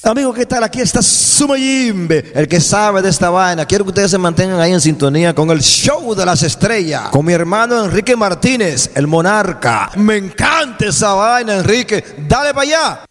Amigo, ¿qué tal? Aquí está Sumayimbe, el que sabe de esta vaina. Quiero que ustedes se mantengan ahí en sintonía con el show de las estrellas, con mi hermano Enrique Martínez, el monarca. Me encanta esa vaina, Enrique. Dale para allá.